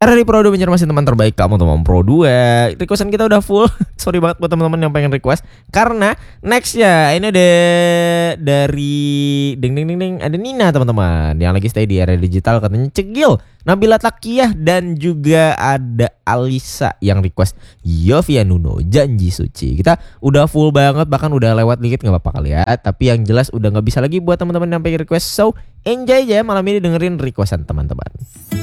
RRI Pro 2 masih teman terbaik kamu teman Pro 2. Requestan kita udah full. Sorry banget buat teman-teman yang pengen request. Karena nextnya ini ada dari ding ada Nina teman-teman yang lagi stay di area digital, katanya Cegil, Nabila Takiyah, dan juga ada Alisa yang request Yovia Nuno Janji Suci. Kita udah full banget, bahkan udah lewat dikit nggak apa-apa kali ya. Tapi yang jelas udah nggak bisa lagi buat teman-teman yang pengen request. So enjoy aja malam ini dengerin requestan teman-teman.